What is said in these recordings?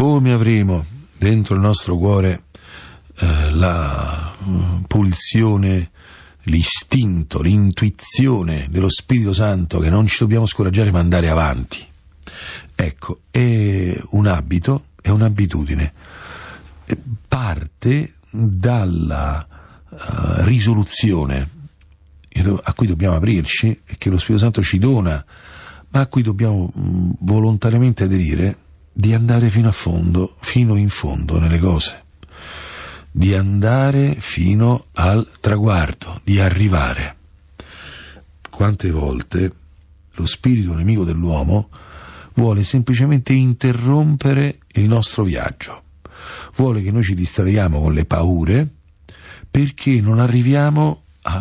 come avremo dentro il nostro cuore la pulsione, l'istinto, l'intuizione dello Spirito Santo, che non ci dobbiamo scoraggiare ma andare avanti. Ecco, è un abito, è un'abitudine, parte dalla risoluzione a cui dobbiamo aprirci e che lo Spirito Santo ci dona, ma a cui dobbiamo volontariamente aderire, di andare fino in fondo nelle cose, di andare fino al traguardo, di arrivare. Quante volte lo spirito nemico dell'uomo vuole semplicemente interrompere il nostro viaggio, vuole che noi ci distraiamo con le paure perché non arriviamo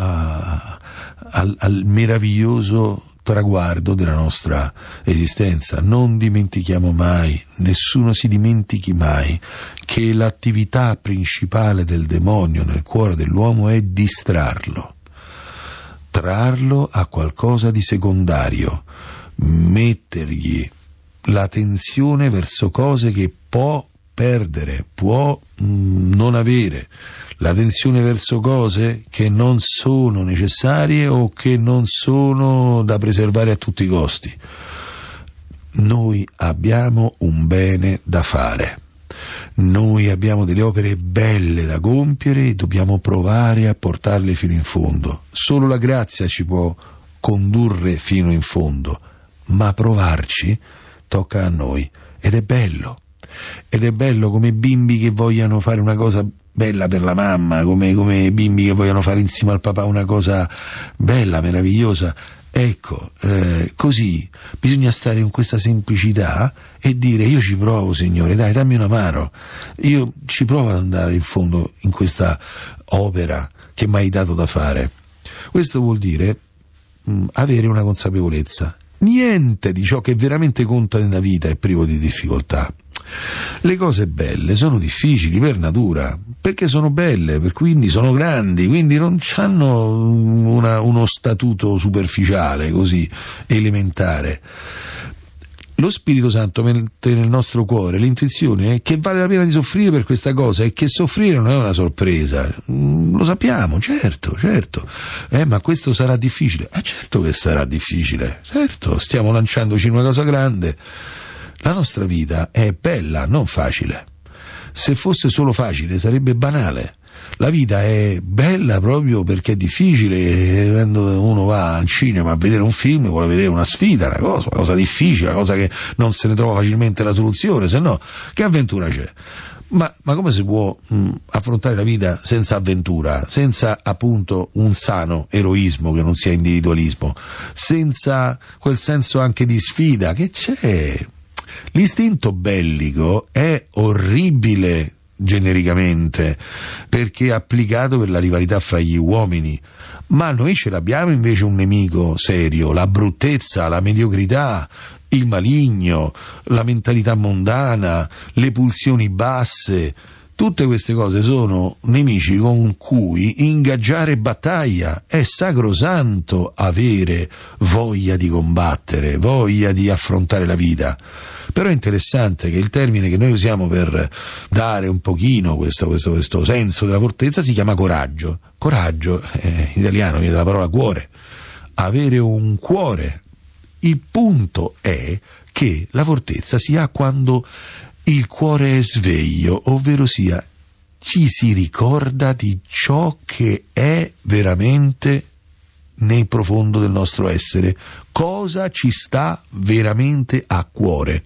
al meraviglioso traguardo della nostra esistenza. Non dimentichiamo mai, nessuno si dimentichi mai, che l'attività principale del demonio nel cuore dell'uomo è distrarlo, trarlo a qualcosa di secondario, mettergli la tensione verso cose che può perdere, può non avere, la tensione verso cose che non sono necessarie o che non sono da preservare a tutti i costi. Noi abbiamo un bene da fare, noi abbiamo delle opere belle da compiere e dobbiamo provare a portarle fino in fondo. Solo la grazia ci può condurre fino in fondo, ma provarci tocca a noi, ed è bello come bimbi che vogliano fare una cosa bella per la mamma, come bimbi che vogliono fare insieme al papà una cosa bella, meravigliosa. Ecco, così bisogna stare in questa semplicità e dire: io ci provo, Signore, dai, dammi una mano, io ci provo ad andare in fondo in questa opera che mi hai dato da fare. Questo vuol dire avere una consapevolezza. Niente di ciò che veramente conta nella vita è privo di difficoltà. Le cose belle sono difficili per natura, perché sono belle, quindi sono grandi, quindi non hanno uno statuto superficiale, così elementare. Lo Spirito Santo mette nel nostro cuore l'intuizione che vale la pena di soffrire per questa cosa e che soffrire non è una sorpresa. Lo sappiamo, certo, ma questo sarà difficile. Certo che sarà difficile, certo, stiamo lanciandoci in una cosa grande. La nostra vita è bella, non facile. Se fosse solo facile sarebbe banale. La vita è bella proprio perché è difficile. Quando uno va al cinema a vedere un film vuole vedere una sfida, una cosa difficile, una cosa che non se ne trova facilmente la soluzione, se no che avventura c'è? Ma come si può affrontare la vita senza avventura, senza appunto un sano eroismo che non sia individualismo, senza quel senso anche di sfida che c'è? L'istinto bellico è orribile genericamente perché è applicato per la rivalità fra gli uomini, ma noi ce l'abbiamo invece un nemico serio: la bruttezza, la mediocrità, il maligno, la mentalità mondana, le pulsioni basse. Tutte queste cose sono nemici con cui ingaggiare battaglia. È sacrosanto avere voglia di combattere, voglia di affrontare la vita. Però è interessante che il termine che noi usiamo per dare un pochino questo senso della fortezza si chiama coraggio. Coraggio, in italiano viene dalla parola cuore. Avere un cuore. Il punto è che la fortezza si ha quando il cuore è sveglio, ovvero sia ci si ricorda di ciò che è veramente nel profondo del nostro essere, cosa ci sta veramente a cuore.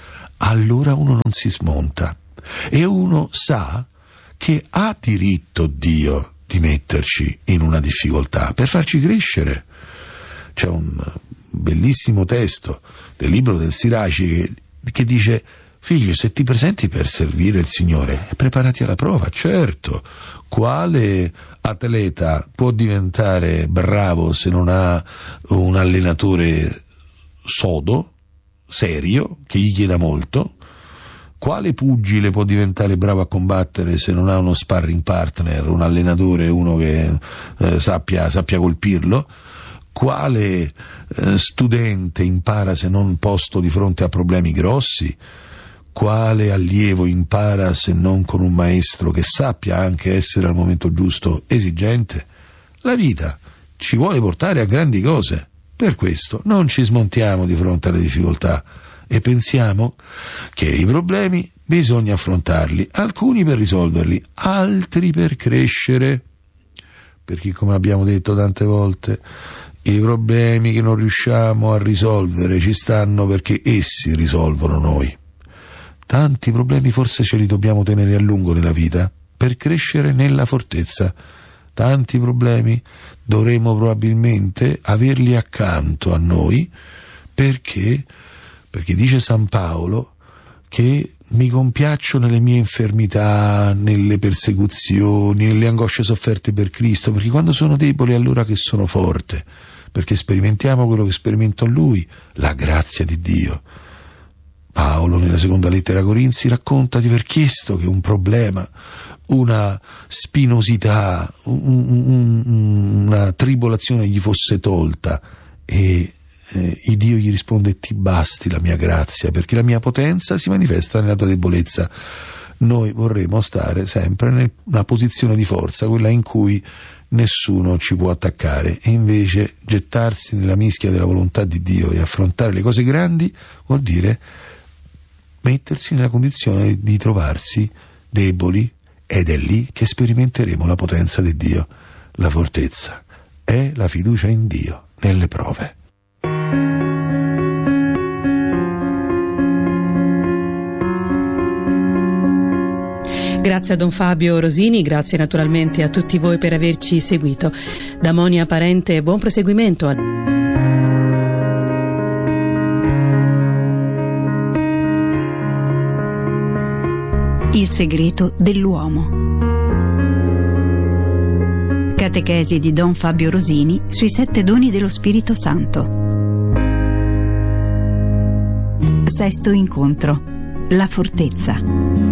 Allora uno non si smonta e uno sa che ha diritto Dio di metterci in una difficoltà per farci crescere. C'è un bellissimo testo del libro del Siraci che dice: figlio, se ti presenti per servire il Signore, preparati alla prova. Certo, quale atleta può diventare bravo se non ha un allenatore sodo, serio, che gli chieda molto? Quale pugile può diventare bravo a combattere se non ha uno sparring partner, un allenatore, uno che sappia colpirlo? Quale studente impara se non posto di fronte a problemi grossi? quale allievo impara se non con un maestro che sappia anche essere al momento giusto esigente? La vita ci vuole portare a grandi cose. Per questo non ci smontiamo di fronte alle difficoltà e pensiamo che i problemi bisogna affrontarli, alcuni per risolverli, altri per crescere. Perché, come abbiamo detto tante volte, i problemi che non riusciamo a risolvere ci stanno perché essi risolvono noi. Tanti problemi forse ce li dobbiamo tenere a lungo nella vita per crescere nella fortezza. Tanti problemi dovremo probabilmente averli accanto a noi perché dice San Paolo che mi compiaccio nelle mie infermità, nelle persecuzioni, nelle angosce sofferte per Cristo, perché quando sono debole è allora che sono forte, perché sperimentiamo quello che sperimento Lui, la grazia di Dio. Paolo nella seconda lettera a Corinzi racconta di aver chiesto che un problema, una spinosità, una tribolazione gli fosse tolta e il Dio gli risponde: ti basti la mia grazia, perché la mia potenza si manifesta nella tua debolezza. Noi vorremmo stare sempre in una posizione di forza, quella in cui nessuno ci può attaccare, e invece gettarsi nella mischia della volontà di Dio e affrontare le cose grandi vuol dire mettersi nella condizione di trovarsi deboli, ed è lì che sperimenteremo la potenza di Dio. La fortezza è la fiducia in Dio nelle prove. Grazie a Don Fabio Rosini, grazie naturalmente a tutti voi per averci seguito. Da Monia Parente, buon proseguimento. Il segreto dell'uomo. Catechesi di Don Fabio Rosini sui 7 doni dello Spirito Santo. Sesto incontro. La fortezza.